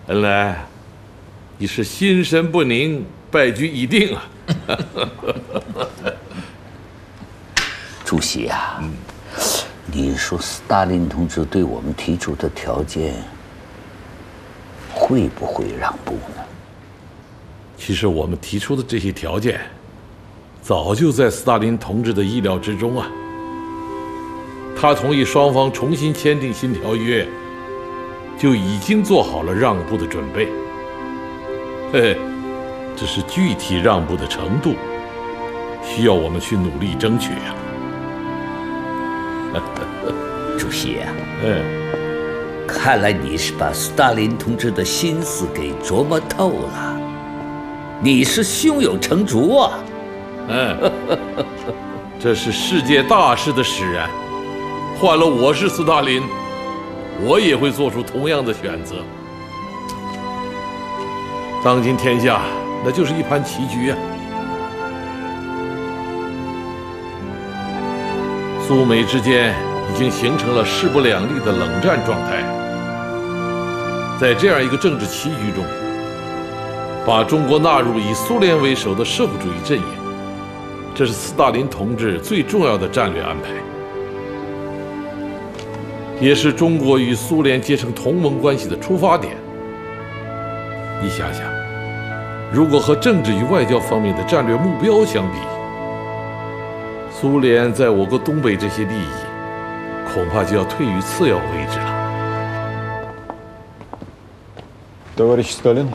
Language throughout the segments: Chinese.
恩来，你是心神不宁，败局已定啊！ 主席啊，你说斯大林同志对我们提出的条件，会不会让步呢？ 其实我们提出的这些条件，早就在斯大林同志的意料之中啊。他同意双方重新签订新条约，就已经做好了让步的准备。嘿，只是具体让步的程度，需要我们去努力争取呀。 主席啊，看来你是把斯大林同志的心思给琢磨透了，你是胸有成竹啊。 这是世界大事的使然。换了我是斯大林，我也会做出同样的选择。当今天下，那就是一盘棋局啊。苏美之间已经形成了势不两立的冷战状态。在这样一个政治棋局中，把中国纳入以苏联为首的社会主义阵营，这是斯大林同志最重要的战略安排。也是中国与苏联结成同盟关系的出发点。你想想，如果和政治与外交方面的战略目标相比，苏联在我国东北这些利益，恐怕就要退于次要位置了。 Товарищ Сталин.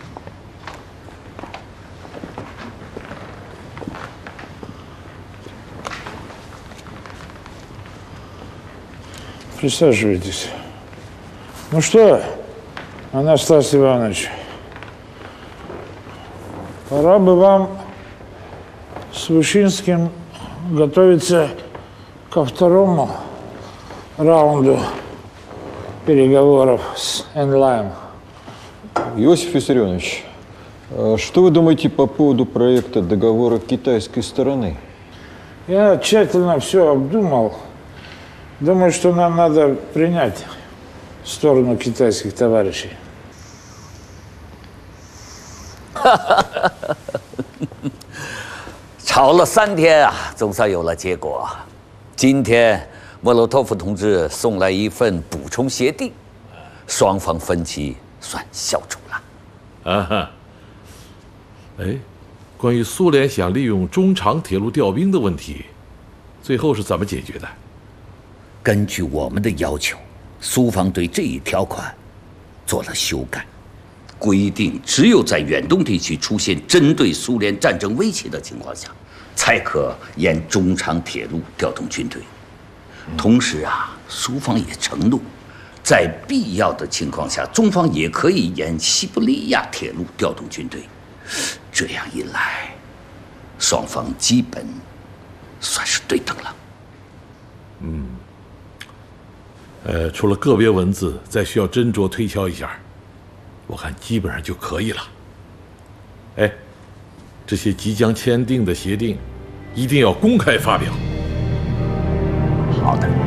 Присаживайтесь. Ну что, Анастас Иванович, пора бы вам с Вышинским готовиться ко второму раунду переговоров с Энлайм. Иосиф Виссарионович, что вы думаете по поводу проекта договора китайской стороны? Я тщательно все обдумал. Думаю, что нам надо принять сторону китайских товарищей. 吵了3天啊，总算有了结果。今天莫洛托夫同志送来一份补充协定，双方分歧算消除了。 啊哈。关于苏联想利用中长铁路调兵的问题，最后是怎么解决的？ 根据我们的要求，苏方对这一条款做了修改，规定只有在远东地区出现针对苏联战争威胁的情况下，才可沿中长铁路调动军队。同时啊，苏方也承诺，在必要的情况下，中方也可以沿西伯利亚铁路调动军队。这样一来，双方基本算是对等了。 除了个别文字再需要斟酌推敲一下，我看基本上就可以了。这些即将签订的协定，一定要公开发表。 好的。